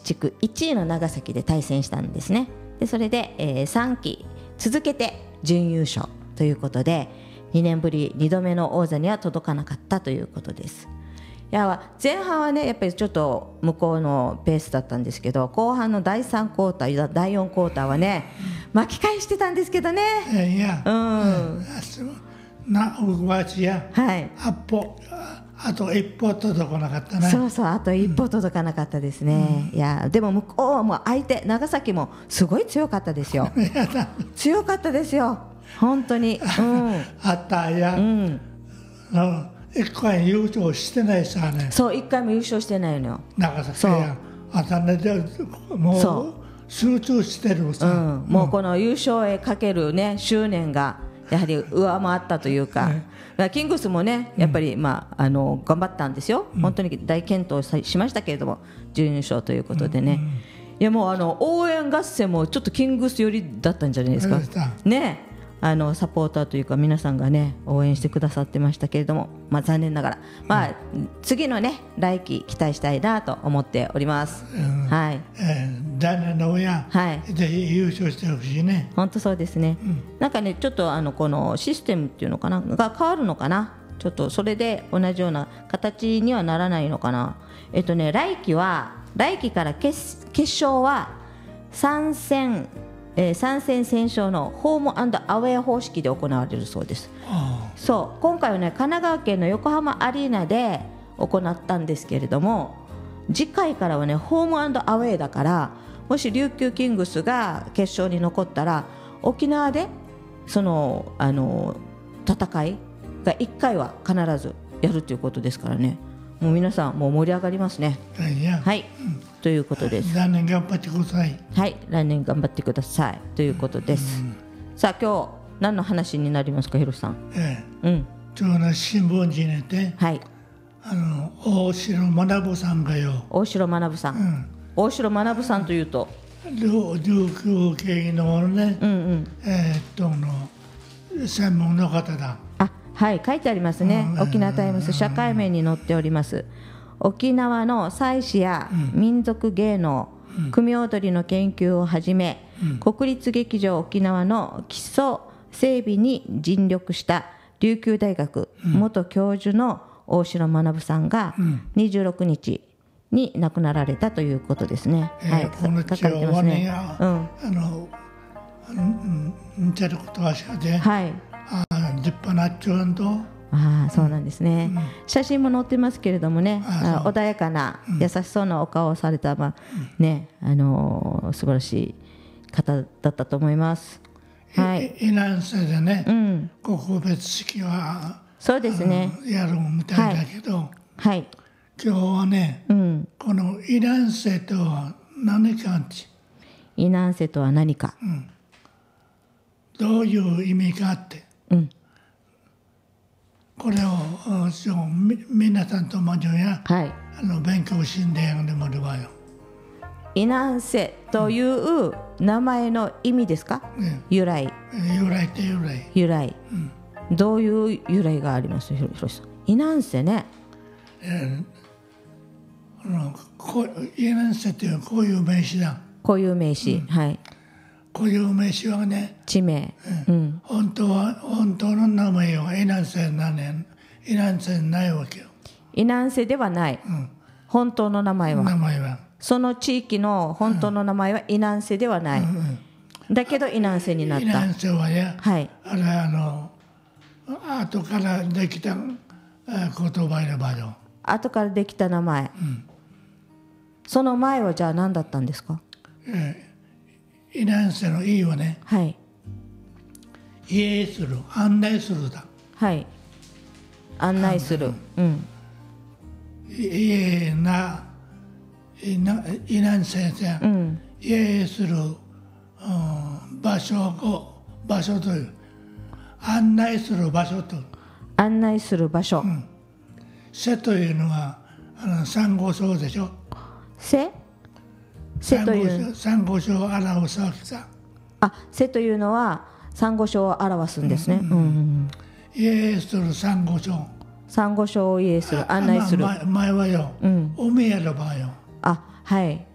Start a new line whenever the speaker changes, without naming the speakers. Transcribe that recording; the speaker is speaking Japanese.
地区1位の長崎で対戦したんですね。でそれで、3期続けて準優勝ということで2年ぶり2度目の王座には届かなかったということです。いや前半はねやっぱりちょっと向こうのペースだったんですけど、後半の第3クォーター第4クォーターはね巻き返してたんですけどね。はい、
あと一歩届かなかったね。
そうそう、あと一歩届かなかったですね。いやでも向こうはもう相手長崎もすごい強かったですよ。強かったですよ本当に。
あったや、一回優勝してないさね。
そう、一回も優勝してないのよ
長崎や。あたねでもう集中してるさ、
もうこの優勝へかけるね執念がやはり上回ったというか、キングスもねやっぱり、頑張ったんですよ。本当に大健闘しましたけれども準優勝ということでね、いやもう応援合戦もちょっとキングス寄りだったんじゃないですかね。サポーターというか皆さんがね応援してくださってましたけれども、残念ながら、次のね来季期待したいなと思っております。はい。
来年の親、ぜひ優勝してほしいね。
本当そうですね。なんかねちょっとこのシステムっていうのかなが変わるのかな。ちょっとそれで同じような形にはならないのかな。来季から決勝は3戦先勝のホーム&アウェー方式で行われるそうです。そう今回はね神奈川県の横浜アリーナで行ったんですけれども、次回からはねホーム&アウェーだから、もし琉球キングスが決勝に残ったら沖縄でその戦いが1回は必ずやるということですからね、もう皆さんもう盛り上がりますね。はい、ということです。
来年頑張ってください。
はい、来年頑張ってくださいということです。さあ今日何の話になりますか、ひろしさん。
今日の新聞紙にて、大城学さんがよ。
大城学さん。大城学さんというと。
琉球系のね、専門の方だ。
はい、書いてありますね。沖縄タイムズ社会面に載っております。沖縄の祭祀や民族芸能、組踊りの研究をはじめ、国立劇場沖縄の基礎整備に尽力した琉球大学元教授の大城学さんが26日に亡くなられたということですね。
この地を我ね似てることはしかで、立派なっちゅうんと。
そうなんですね。写真も載ってますけれどもね、穏やかな優しそうなお顔をされた、素晴らしい方だったと思います。
イナンセでね、告別式は
そうですね
やるみたいだけど、今日はね、このイナンセとは何か
イナンセとは何か、
どういう意味があって、これを皆さんともじょや、勉強しんでやんでもるわよ。
イナンセという名前の意味ですか？由来。由来。どういう由来があります？ひろしさん。イナンセね。
イナンセという固有名詞だ。
固有名詞。
固有名詞はね、
地名。
本当の名前はイナンセなんねん。イナンセないわけよ。
イナンセではない。本当の名前は。その地域の本当の名前はイナンセではない。だけどイナンセになった。
イナンセはね、あれ後からできた言葉やばよ。
後からできた名前。その前はじゃあ何だったんですか？
イナンセの意はね、家する、案内するだ。
案内する。
家な、イナンセで、家する、場所という、案内する場所と。
案内する場所。
せというのはサンゴ礁でしょ。
せという
サンゴ礁を表すわけさ。
せというのはサンゴ礁を表すんですね。
家するサンゴ礁。
サンゴ礁を家する、案内する。
前はよ、海やろばよ。